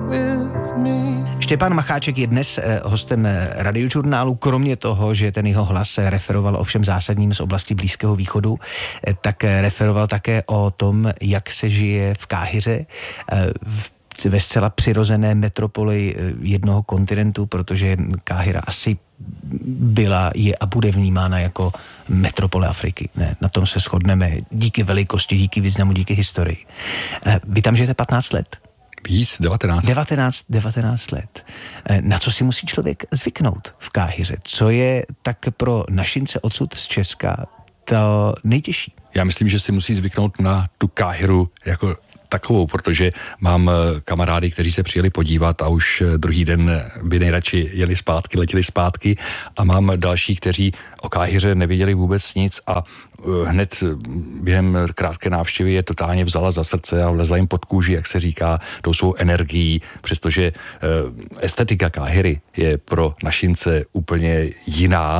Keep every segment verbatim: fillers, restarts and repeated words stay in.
Štěpán Macháček je dnes hostem Radiožurnálu. Kromě toho, že ten jeho hlas referoval o všem zásadním z oblasti Blízkého východu, tak referoval také o tom, jak se žije v Káhiře, v ve zcela přirozené metropoli jednoho kontinentu, protože Káhira asi byla, je a bude vnímána jako metropole Afriky. Ne, na tom se shodneme díky velikosti, díky významu, díky historii. Vy tam žijete patnáct let? Víc, devatenáct. devatenáct, devatenáct let. Na co si musí člověk zvyknout v Káhiře? Co je tak pro našince odsud z Česka to nejtěžší? Já myslím, že si musí zvyknout na tu Káhiru jako takovou, protože mám kamarády, kteří se přijeli podívat a už druhý den by nejradši jeli zpátky, letěli zpátky, a mám další, kteří o Káhiře nevěděli vůbec nic a hned během krátké návštěvy je totálně vzala za srdce a vlezla jim pod kůži, jak se říká, tou svou energií, přestože estetika Káhiry je pro našince úplně jiná.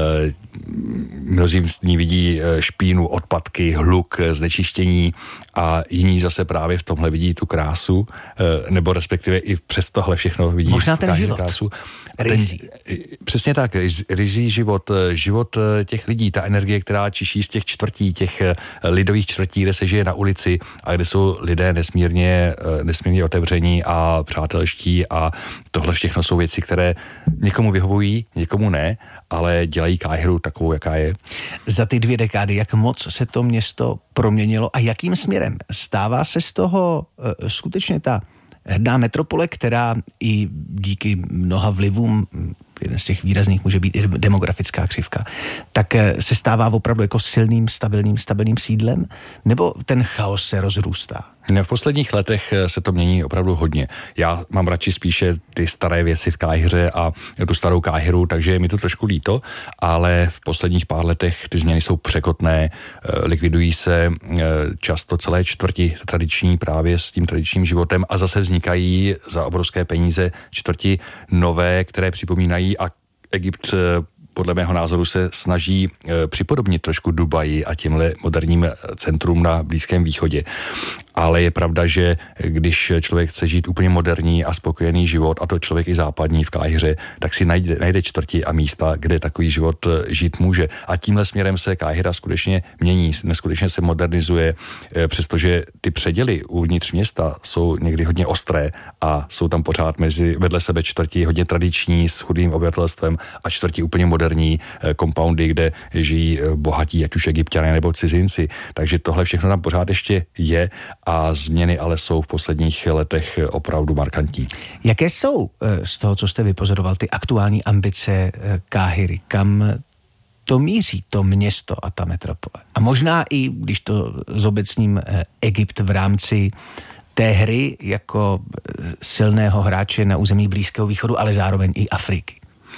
Mnozí v ní vidí špínu, odpadky, hluk, znečištění a jiní zase právě v tomhle vidí tu krásu, nebo respektive i přes tohle všechno vidí možná ten život. Krásu. Rizí. Ten, přesně tak, rizí život, život těch lidí, ta energie, která čiší z těch čtvrtí, těch lidových čtvrtí, kde se žije na ulici a kde jsou lidé nesmírně, nesmírně otevření a přátelští, a tohle všechno jsou věci, které někomu vyhovují, někomu ne, ale dělají Káhiru takovou, jaká je. Za ty dvě dekády, jak moc se to město proměnilo a jakým směrem? Stává se z toho uh, skutečně ta hrdá metropole, která i díky mnoha vlivům, jeden z těch výrazných může být i demografická křivka, tak se stává opravdu jako silným, stabilním, stabilním sídlem, nebo ten chaos se rozrůstá? V posledních letech se to mění opravdu hodně. Já mám radši spíše ty staré věci v Káhiře a tu starou Káhiru, takže je mi to trošku líto, ale v posledních pár letech ty změny jsou překotné, likvidují se často celé čtvrti tradiční právě s tím tradičním životem a zase vznikají za obrovské peníze čtvrti nové, které připomínají, a Egypt podle mého názoru se snaží e, připodobnit trošku Dubaji a tímhle moderním centrum na Blízkém východě. Ale je pravda, že když člověk chce žít úplně moderní a spokojený život, a to člověk i západní v Káhiře, tak si najde, najde čtvrti a místa, kde takový život žít může. A tímhle směrem se Káhira skutečně mění, neskutečně se modernizuje, e, přestože ty předěly uvnitř města jsou někdy hodně ostré a jsou tam pořád mezi vedle sebe čtvrti hodně tradiční s chudým obyvatelstvem a čtvrti úplně moderní kompoundy, kde žijí bohatí, ať už Egypťané nebo cizinci. Takže tohle všechno tam pořád ještě je a změny ale jsou v posledních letech opravdu markantní. Jaké jsou z toho, co jste vypozoroval, ty aktuální ambice Káhiry? Kam to míří, to město a ta metropole? A možná i, když to zobecním, Egypt v rámci té hry jako silného hráče na území Blízkého východu, ale zároveň i Afriky.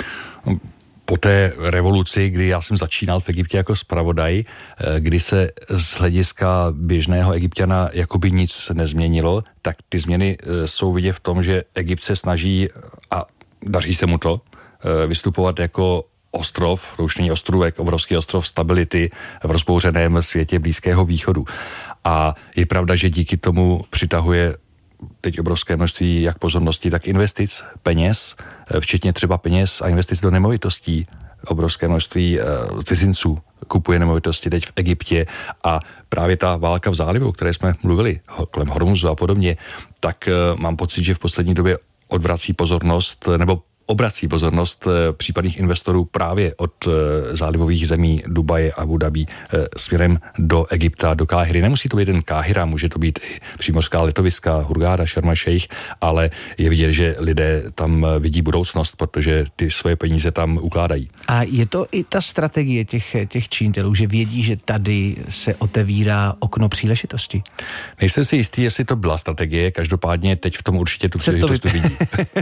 Po té revoluci, kdy já jsem začínal v Egyptě jako zpravodaj, kdy se z hlediska běžného Egypťana jakoby nic nezměnilo, tak ty změny jsou vidět v tom, že Egypt se snaží, a daří se mu to, vystupovat jako ostrov, to už není ostrůvek, obrovský ostrov stability v rozbouřeném světě Blízkého východu. A je pravda, že díky tomu přitahuje teď obrovské množství jak pozornosti, tak investic, peněz, včetně třeba peněz a investic do nemovitostí. Obrovské množství uh, cizinců kupuje nemovitosti teď v Egyptě a právě ta válka v zálivu, o které jsme mluvili, kolem Hormuzu a podobně, tak uh, mám pocit, že v poslední době odvrací pozornost, nebo obrací pozornost případných investorů právě od zálivových zemí Dubaje a Abu Dhabi směrem do Egypta, do Káhiry. Nemusí to být jen Káhira, může to být i přímořská letoviska, Hurgáda, Šarm el-Šejch, ale je vidět, že lidé tam vidí budoucnost, protože ty svoje peníze tam ukládají. A je to i ta strategie těch, těch činitelů, že vědí, že tady se otevírá okno příležitosti? Nejsem si jistý, jestli to byla strategie, každopádně teď v tom určitě tu příležitost vidí.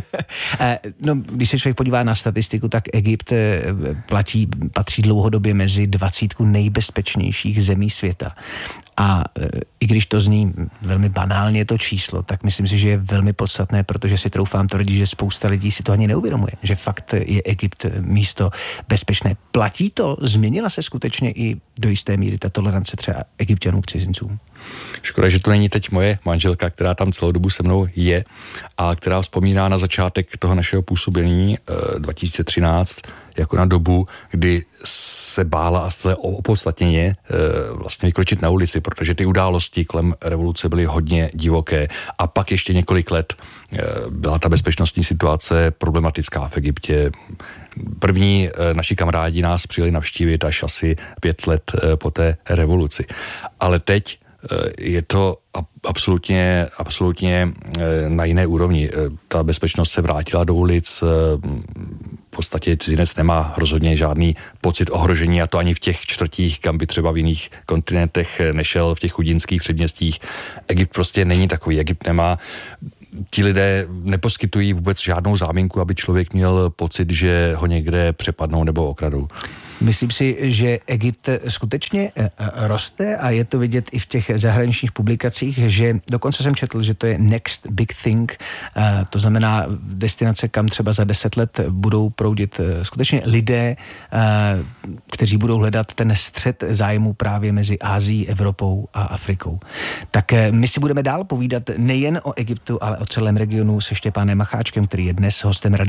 No, když se člověk podívá na statistiku, tak Egypt platí, patří dlouhodobě mezi dvacítku nejbezpečnějších zemí světa. A i když to zní velmi banálně to číslo, tak myslím si, že je velmi podstatné, protože si troufám tvrdit, že spousta lidí si to ani neuvědomuje, že fakt je Egypt místo bezpečné. Platí to? Změnila se skutečně i do jisté míry ta tolerance třeba Egypťanů k cizincům? Škoda, že to není teď moje manželka, která tam celou dobu se mnou je a která vzpomíná na začátek toho našeho působení dva tisíce třináct jako na dobu, kdy se bála a se opodstatněně vlastně vykročit na ulici, protože ty události kolem revoluce byly hodně divoké a pak ještě několik let byla ta bezpečnostní situace problematická v Egyptě. První naši kamarádi nás přijeli navštívit až asi pět let po té revoluci. Ale teď je to absolutně, absolutně na jiné úrovni. Ta bezpečnost se vrátila do ulic, v podstatě cizinec nemá rozhodně žádný pocit ohrožení a to ani v těch čtvrtích, kam by třeba v jiných kontinentech nešel, v těch chudinských předměstích. Egypt prostě není takový. Egypt nemá Ti lidé neposkytují vůbec žádnou záminku, aby člověk měl pocit, že ho někde přepadnou nebo okradou. Myslím si, že Egypt skutečně roste a je to vidět i v těch zahraničních publikacích, že dokonce jsem četl, že to je next big thing, to znamená destinace, kam třeba za deset let budou proudit skutečně lidé, kteří budou hledat ten střed zájmu právě mezi Ázií, Evropou a Afrikou. Tak my si budeme dál povídat nejen o Egyptu, ale o celém regionu se Štěpánem Macháčkem, který je dnes hostem Rady